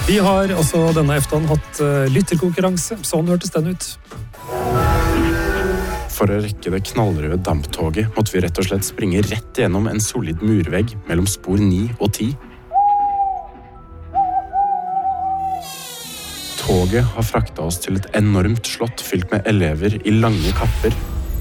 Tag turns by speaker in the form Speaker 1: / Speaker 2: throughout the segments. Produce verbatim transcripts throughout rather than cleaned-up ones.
Speaker 1: Vi har også denne eftan hatt lytterkonkurranse. Sånn hørtes den ut.
Speaker 2: For å rekke det knallrøde damptoget måtte vi rett og slett springe rett gjennom en solid murvegg mellom spor ni og ti. Toget har fraktet oss til et enormt slott fylt med elever i lange kapper.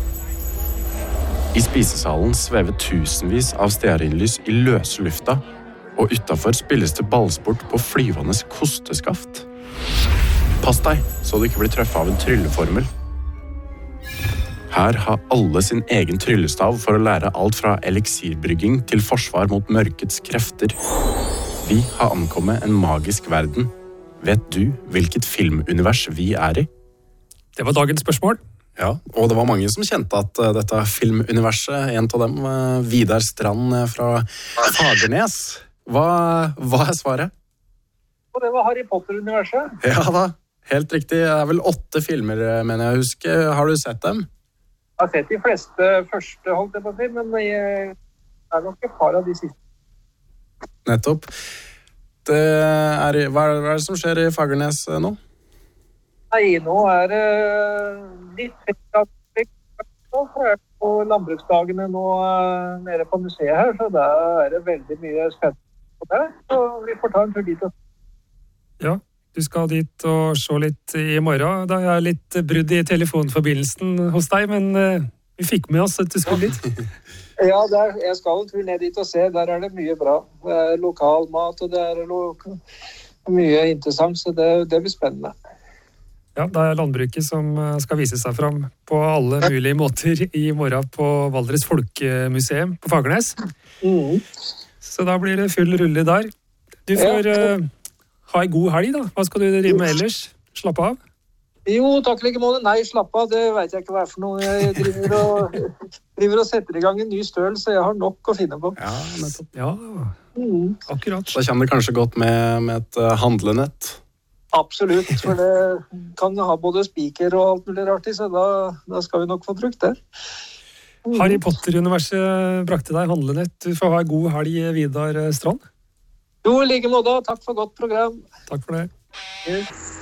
Speaker 2: I spisesalen svever tusenvis av stearinlys i løse lufta, og utenfor spilles det ballsport på flyvende kosteskaft. Pass deg, så du ikke blir trøffet av en trylleformel. Her har alle sin egen tryllestav for å lære alt fra eliksirbrygging til forsvar mot mørkets krefter. Vi har ankommet en magisk verden. Vet du hvilket filmunivers vi er i?
Speaker 1: Det var dagens spørsmål.
Speaker 2: Ja, og det var mange som kjente at uh, dette filmuniverset, en av dem, uh, Vidar Strand uh, fra Fagernes. Hva, hva er svaret?
Speaker 3: Og det var Harry Potter-universet.
Speaker 2: Ja da, helt riktig. Det er vel åtte filmer, mener jeg å huske. Har du sett dem?
Speaker 3: Jeg har sett de fleste første, holdt jeg på å si, men jeg er nok et par av de siste.
Speaker 2: Nettopp. Det er, hva, er, hva er det som skjer i Fagernes uh, nå?
Speaker 3: Nei, nå er det litt fekk på landbruksdagene nå nede på museet her, så da er det veldig mye spennende på det. Så vi får ta en tur dit.
Speaker 1: Ja, du skal dit og se litt i morgen. Da er litt brudd i telefonforbindelsen hos deg, men vi fikk med oss at du skulle dit.
Speaker 3: Ja, der, jeg skal en tur ned dit og se. Der er det mye bra. Det er lokal mat, og det er lo- mye interessant, så det, det blir spennende.
Speaker 1: Ja, det er landbruket som skal vise seg fram på alle mulige måter i morgen på Valdres Folkemuseum på Fagernes.
Speaker 3: Mm.
Speaker 1: Så da blir det full rulle der. Du får ja. uh, ha en god helg da. Hva skal du drive med ellers? Slapp av?
Speaker 3: Jo, takk like måte. Nei, slapp av. Det vet jeg ikke hva er for noe. Jeg driver og, driver og setter i gang en ny støl, så jeg har nok å finne på.
Speaker 2: Ja, nettopp.
Speaker 1: Ja,
Speaker 3: mm.
Speaker 1: akkurat.
Speaker 2: Da kommer det kanskje godt med, med et uh, handlenett.
Speaker 3: Absolutt, for det kan ha både spiker og alt mulig rart i, så da, da skal vi nok få brukt det.
Speaker 1: Mm. Harry Potter-universet brakte deg handlenett. Du får ha en god helg, Vidar Strand.
Speaker 3: Jo, i like måte. Takk for godt program.
Speaker 1: Takk for det.
Speaker 3: Yes.